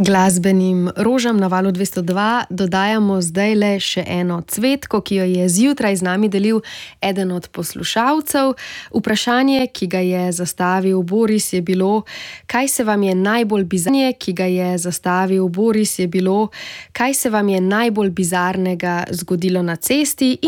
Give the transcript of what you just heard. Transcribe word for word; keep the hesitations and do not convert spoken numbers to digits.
Glasbenim rožam na Valu dvesto dva dodajamo zdajle še eno cvetko, ki jo je zjutraj z nami delil eden od poslušalcev. Vprašanje, ki ga je zastavil Boris, je bilo, kaj se vam je najbolj bizarnije, ki ga je zastavil Boris, je bilo, kaj se vam je najbolj bizarnega zgodilo na cesti